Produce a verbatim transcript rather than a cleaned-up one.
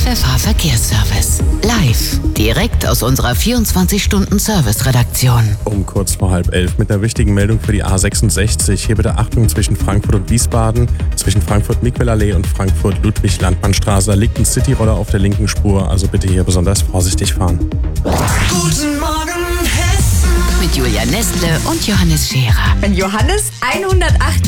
Pfeffer Verkehrsservice. Live, direkt aus unserer vierundzwanzig-Stunden-Service-Redaktion. Um kurz vor halb elf mit einer wichtigen Meldung für die A sechsundsechzig. Hier bitte Achtung zwischen Frankfurt und Wiesbaden. Zwischen Frankfurt-Miquel-Allee und Frankfurt-Ludwig-Landmannstraße. Da liegt ein Cityroller auf der linken Spur, also bitte hier besonders vorsichtig fahren. Guten Morgen, Hessen. Mit Julia Nestle und Johannes Scherer. Wenn Johannes hundertacht